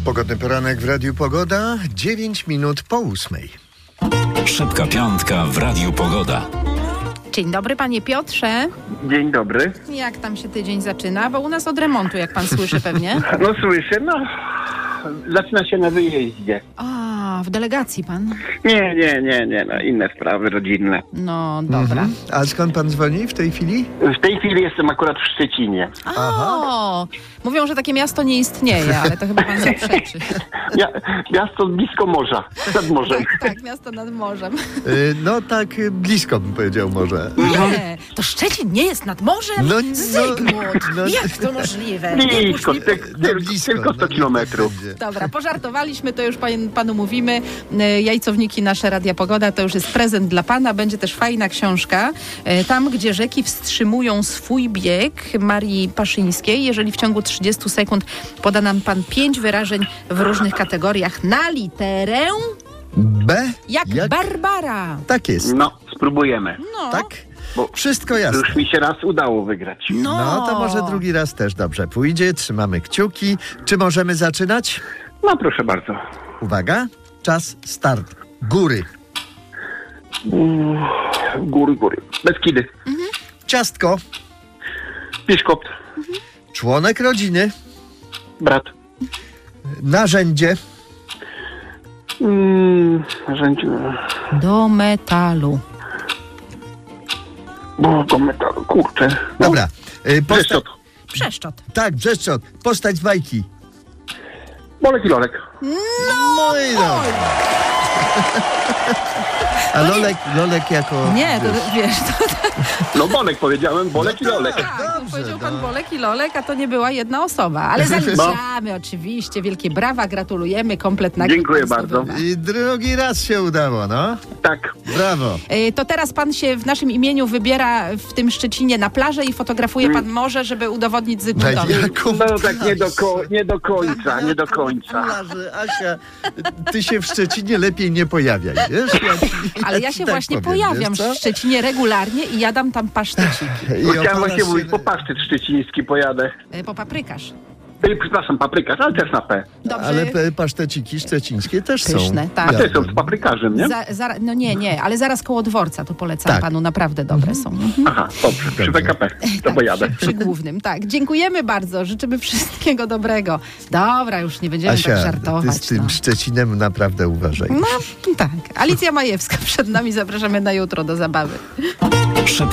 Pogodny poranek w Radiu Pogoda, 9 minut po 8. Szybka piątka w Radiu Pogoda. Dzień dobry, panie Piotrze. Dzień dobry. Jak tam się tydzień zaczyna? Bo u nas od remontu, jak pan słyszy pewnie. No słyszę, zaczyna się na wyjeździe. A, w delegacji pan? Nie, inne sprawy rodzinne. No, dobra. A skąd pan dzwoni w tej chwili? W tej chwili jestem akurat w Szczecinie. O, mówią, że takie miasto nie istnieje, ale to chyba pan zaprzeczy. Miasto blisko morza, nad morzem. Tak, miasto nad morzem. No tak blisko bym powiedział może. Nie, to Szczecin nie jest nad morzem? No, Zygmunt, no, jak to możliwe? Blisko, blisko, tylko 100 kilometrów. Dobra, pożartowaliśmy, to już panu mówimy. Jajcowniki nasze Radia Pogoda to już jest prezent dla pana. Będzie też fajna książka. Tam, gdzie rzeki wstrzymują swój bieg, Marii Paszyńskiej. Jeżeli w ciągu 30 sekund poda nam pan 5 wyrażeń w różnych kategoriach na literę B? jak Barbara. Tak jest. No, spróbujemy. No, Tak? Bo Wszystko jasne. już mi się raz udało wygrać. No to może drugi raz też dobrze pójdzie. Trzymamy kciuki. Czy możemy zaczynać? No proszę bardzo. Uwaga, czas start. Góry. Góry. Beskidy. Ciastko. Piszkot. Członek rodziny. Brat. Narzędzie. Narzędzie. do metalu. Do metalu. Kurczę. No. Dobra. Brzeszczot. Przeszczot. Tak, Brzeszczot. Postać z bajki. Bolek i Lolek. No i dobrze. A Lolek jako... Nie, to wiesz, to No Bolek powiedziałem, Bolek i Lolek. tak, Dobrze, powiedział no. pan Bolek i Lolek, a to nie była jedna osoba. Ale zaliczamy oczywiście. Wielkie brawa, gratulujemy, komplet nagród. Dziękuję pan bardzo. zdobywa. I drugi raz się udało, no. Tak. Brawo. To teraz pan się w naszym imieniu wybiera w tym Szczecinie na plażę i fotografuje pan morze, żeby udowodnić Zygmuntowi. No tak nie do końca. Plaży, Asia, ty się w Szczecinie lepiej nie pojawiaj, wiesz? Ale ja się ci tak właśnie powiem, pojawiam wiesz co? w Szczecinie regularnie i jadam tam paszteciki. Chciałem właśnie mówić, po pasztet szczeciński pojadę. Po paprykarz. Przepraszam, paprykarz, ale też na P. Dobrze. Ale paszteciki szczecińskie też Pyszne, są. tak. A też są z paprykarzem, nie? No nie, ale zaraz koło dworca to polecam Tak. panu, naprawdę dobre są. Aha, dobrze, przy PKP. To pojadę. Przy głównym, tak. Dziękujemy bardzo, życzymy wszystkiego dobrego. Dobra, już nie będziemy tak Asia, żartować. ty z tym Szczecinem naprawdę uważaj. No tak, Alicja Majewska przed nami, zapraszamy na jutro do zabawy. Szybka